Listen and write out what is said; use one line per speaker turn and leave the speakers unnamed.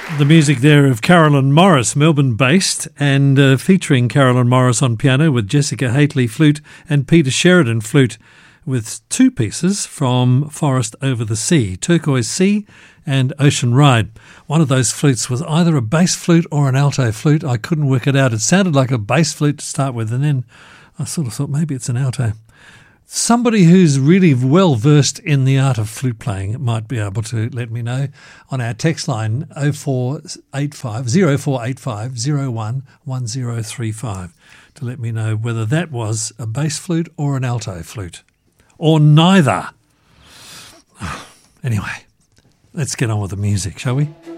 The music there of Carolyn Morris, Melbourne-based, and featuring Carolyn Morris on piano with Jessica Haitley flute and Peter Sheridan flute, with two pieces from Forest Over the Sea, Turquoise Sea and Ocean Ride. One of those flutes was either a bass flute or an alto flute. I couldn't work it out. It sounded like a bass flute to start with, and then I sort of thought maybe it's an alto. Somebody who's really well versed in the art of flute playing might be able to let me know on our text line 0485 01 1035 to let me know whether that was a bass flute or an alto flute, or neither. Anyway, let's get on with the music, shall we?